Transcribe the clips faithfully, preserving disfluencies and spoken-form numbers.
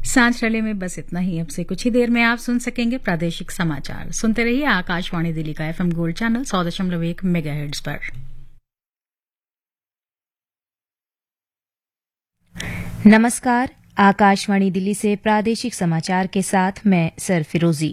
सांझ रले में बस इतना ही। अब से कुछ ही देर में आप सुन सकेंगे प्रादेशिक समाचार। सुनते रहिए आकाशवाणी दिल्ली का एफएम गोल्ड चैनल सौ दशमलव एक मेगाहर्ट्ज पर। नमस्कार, आकाशवाणी दिल्ली से प्रादेशिक समाचार के साथ मैं सरफिरोजी।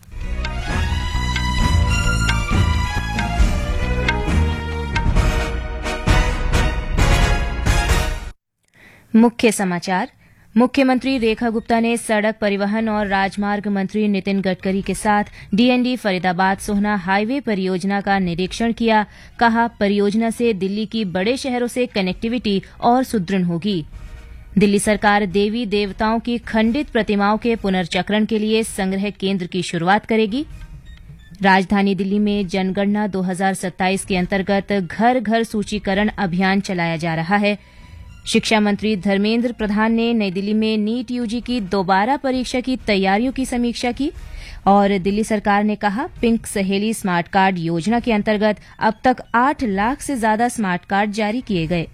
मुख्य समाचार। मुख्यमंत्री रेखा गुप्ता ने सड़क परिवहन और राजमार्ग मंत्री नितिन गडकरी के साथ डीएनडी फरीदाबाद सोहना हाईवे परियोजना का निरीक्षण किया। कहा, परियोजना से दिल्ली की बड़े शहरों से कनेक्टिविटी और सुदृढ़ होगी। दिल्ली सरकार देवी देवताओं की खंडित प्रतिमाओं के पुनर्चक्रण के लिए संग्रह केंद्र की शुरुआत करेगी। राजधानी दिल्ली में जनगणना दो हज़ार सत्ताईस के अंतर्गत घर घर सूचीकरण अभियान चलाया जा रहा है। शिक्षा मंत्री धर्मेंद्र प्रधान ने नई दिल्ली में नीट यूजी की दोबारा परीक्षा की तैयारियों की समीक्षा की। और दिल्ली सरकार ने कहा, पिंक सहेली स्मार्ट कार्ड योजना के अंतर्गत अब तक आठ लाख से ज्यादा स्मार्ट कार्ड जारी किए गए।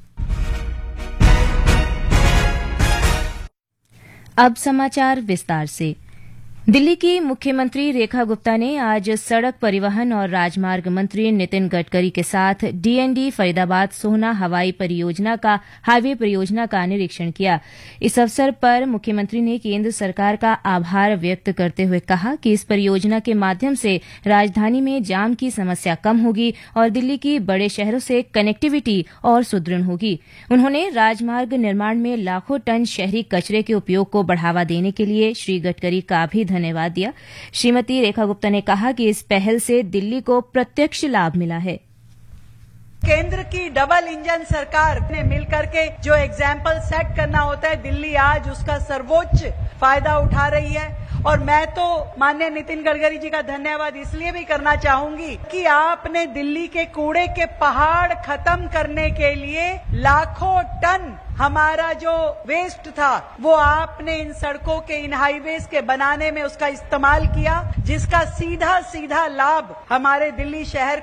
अब समाचार विस्तार से। दिल्ली की मुख्यमंत्री रेखा गुप्ता ने आज सड़क परिवहन और राजमार्ग मंत्री नितिन गडकरी के साथ डीएनडी फरीदाबाद सोहना हवाई परियोजना का हाईवे परियोजना का निरीक्षण किया। इस अवसर पर मुख्यमंत्री ने केंद्र सरकार का आभार व्यक्त करते हुए कहा कि इस परियोजना के माध्यम से राजधानी में जाम की समस्या कम होगी और दिल्ली की बड़े शहरों से कनेक्टिविटी और सुदृढ़ होगी। उन्होंने राजमार्ग निर्माण में लाखों टन शहरी कचरे के उपयोग को बढ़ावा देने के लिए श्री गडकरी का भी धन्यवाद दिया। श्रीमती रेखा गुप्ता ने कहा कि इस पहल से दिल्ली को प्रत्यक्ष लाभ मिला है। केंद्र की डबल इंजन सरकार ने मिलकर के जो एग्जाम्पल सेट करना होता है, दिल्ली आज उसका सर्वोच्च फायदा उठा रही है। और मैं तो माननीय नितिन गडकरी जी का धन्यवाद इसलिए भी करना चाहूंगी कि आपने दिल्ली के कूड़े के पहाड़ खत्म करने के लिए लाखों टन हमारा जो वेस्ट था वो आपने इन सड़कों के, इन हाईवेज के बनाने में उसका इस्तेमाल किया, जिसका सीधा सीधा लाभ हमारे दिल्ली शहर